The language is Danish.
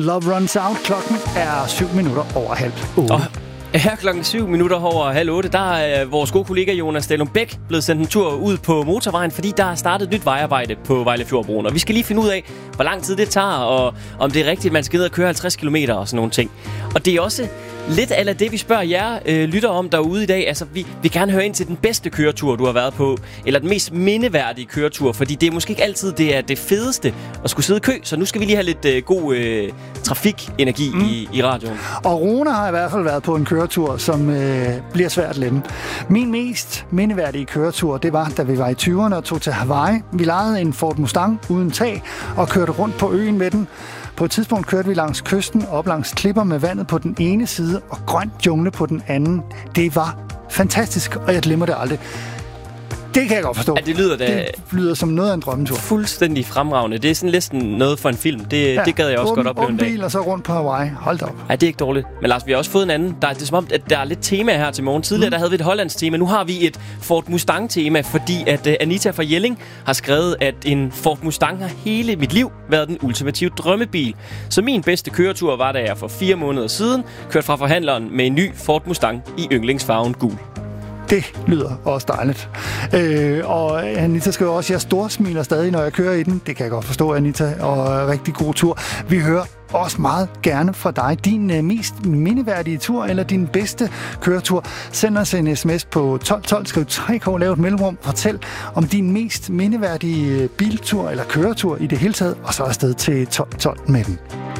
Love Runs Out. Klokken er 7:07. Her klokken 7:07, der er vores gode kollega Jonas Dalum Bæk blevet sendt en tur ud på motorvejen, fordi der er startet et nyt vejarbejde på Vejlefjordbroen. Og vi skal lige finde ud af, hvor lang tid det tager, og om det er rigtigt, at man skal ned og køre 50 km og sådan nogle ting. Og det er også lidt af det, vi spørger jer lytter om derude i dag. Altså, vi vil gerne høre ind til den bedste køretur, du har været på, eller den mest mindeværdige køretur, fordi det er måske ikke altid det fedeste at skulle sidde i kø, så nu skal vi lige have lidt god trafikenergi i radioen. Og Rune har i hvert fald været på en køretur, som bliver svært at glemme. Min mest mindeværdige køretur, det var, da vi var i 20'erne og tog til Hawaii. Vi lejede en Ford Mustang uden tag og kørte rundt på øen med den. På et tidspunkt kørte vi langs kysten, op langs klipper med vandet på den ene side og grønt jungle på den anden. Det var fantastisk, og jeg glemmer det aldrig. Det kan jeg godt forstå. Ja, det lyder som noget af en drømmetur. Fuldstændig fremragende. Det er sådan næsten noget for en film. Det gad jeg også godt opleve en dag. Bil og så rundt på Hawaii. Hold da op. Ja, det er ikke dårligt. Men Lars, vi har også fået en anden. Det er som om, at der er lidt tema her til morgen. Tidligere der havde vi et hollandsk tema. Nu har vi et Ford Mustang-tema, fordi at Anita fra Jelling har skrevet, at en Ford Mustang har hele mit liv været den ultimative drømmebil. Så min bedste køretur var, da jeg for 4 måneder siden kørte fra forhandleren med en ny Ford Mustang i yndlingsfarven gul. Det lyder også dejligt. Og Anita skriver også, at jeg storsmiler stadig, når jeg kører i den. Det kan jeg godt forstå, Anita, og rigtig god tur. Vi hører også meget gerne fra dig. Din mest mindeværdige tur, eller din bedste køretur. Send os en sms på 1212, skriv 3K, lav et mellemrum. Fortæl om din mest mindeværdige biltur, eller køretur i det hele taget, og så afsted til 1212 med den.